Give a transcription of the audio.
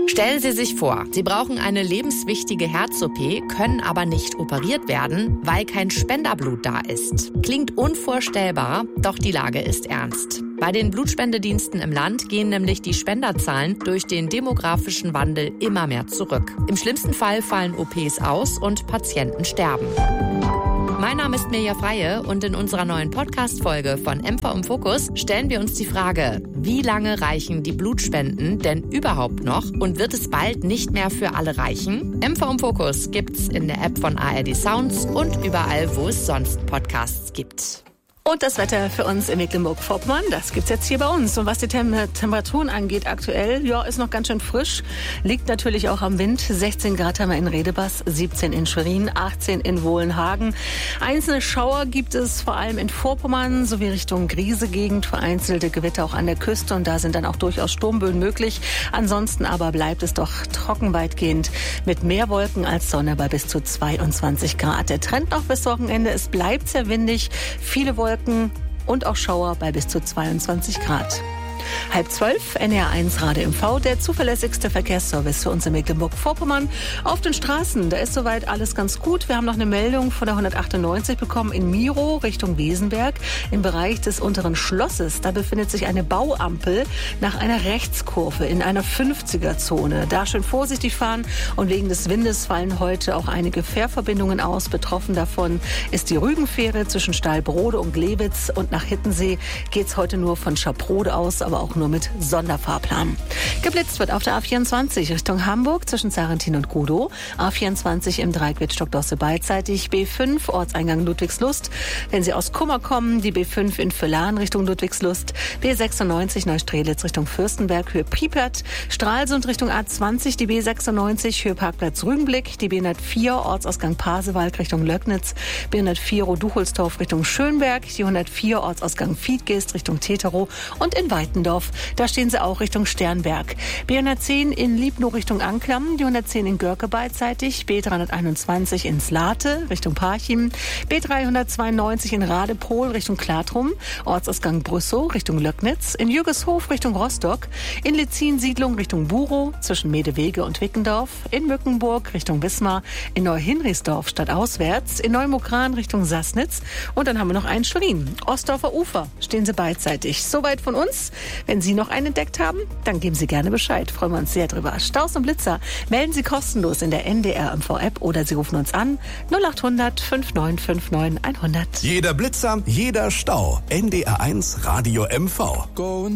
Stellen Sie sich vor, Sie brauchen eine lebenswichtige Herz-OP, können aber nicht operiert werden, weil kein Spenderblut da ist. Klingt unvorstellbar, doch die Lage ist ernst. Bei den Blutspendediensten im Land gehen nämlich die Spenderzahlen durch den demografischen Wandel immer mehr zurück. Im schlimmsten Fall fallen OPs aus und Patienten sterben. Mein Name ist Mirja Freie und in unserer neuen Podcast-Folge von MV im Fokus stellen wir uns die Frage, wie lange reichen die Blutspenden denn überhaupt noch und wird es bald nicht mehr für alle reichen? MV im Fokus gibt's in der App von ARD Sounds und überall, wo es sonst Podcasts gibt. Und das Wetter für uns in Mecklenburg-Vorpommern, das gibt's jetzt hier bei uns. Und was die Temperaturen angeht aktuell, ist noch ganz schön frisch. Liegt natürlich auch am Wind. 16 Grad haben wir in Redebass, 17 in Schwerin, 18 in Wohlenhagen. Einzelne Schauer gibt es vor allem in Vorpommern sowie Richtung Griese-Gegend. Vereinzelte Gewitter auch an der Küste und da sind dann auch durchaus Sturmböen möglich. Ansonsten aber bleibt es doch trocken weitgehend mit mehr Wolken als Sonne bei bis zu 22 Grad. Der Trend noch bis Wochenende, es bleibt sehr windig, viele Wolken und auch Schauer bei bis zu 22 Grad. 11:30, NR1 Radio MV, der zuverlässigste Verkehrsservice für uns in Mecklenburg-Vorpommern. Auf den Straßen, da ist soweit alles ganz gut. Wir haben noch eine Meldung von der 198 bekommen in Miro Richtung Wesenberg. Im Bereich des unteren Schlosses, da befindet sich eine Bauampel nach einer Rechtskurve in einer 50er-Zone. Da schön vorsichtig fahren und wegen des Windes fallen heute auch einige Fährverbindungen aus. Betroffen davon ist die Rügenfähre zwischen Stahlbrode und Glewitz und nach Hittensee geht's heute nur von Schaprode aus, aber auch nur mit Sonderfahrplan. Geblitzt wird auf der A24 Richtung Hamburg zwischen Sarrentin und Gudow. A24 im Dreieck Wittstock-Dosse beidseitig. B5 Ortseingang Ludwigslust. Wenn Sie aus Kummer kommen, die B5 in Völlern Richtung Ludwigslust. B96 Neustrelitz Richtung Fürstenberg, Höhe Priepert. Stralsund Richtung A20, die B96 Höhe Parkplatz Rügenblick. Die B104 Ortsausgang Pasewalk Richtung Löcknitz. B104 Roduchelsdorf Richtung Schönberg. Die 104 Ortsausgang Fiedgeest Richtung Teterow. Und in Weitendorf, da stehen sie auch Richtung Sternberg. B110 in Liebnow Richtung Anklam, die 110 in Görke beidseitig, B321 in Slate Richtung Parchim, B392 in Radepohl Richtung Klatrum, Ortsausgang Brüssow Richtung Löcknitz, in Jürgeshof Richtung Rostock, in Litzin-Siedlung Richtung Burow zwischen Medewege und Wickendorf, in Mückenburg Richtung Wismar, in Neuhinrichsdorf stadtauswärts, in Neumokran Richtung Sassnitz und dann haben wir noch einen Schwerin. Ostdorfer Ufer stehen sie beidseitig. Soweit von uns. Wenn Sie noch einen entdeckt haben, dann geben Sie gerne Bescheid. Freuen wir uns sehr drüber. Staus und Blitzer melden Sie kostenlos in der NDR MV-App oder Sie rufen uns an 0800 5959 100. Jeder Blitzer, jeder Stau. NDR1 Radio MV.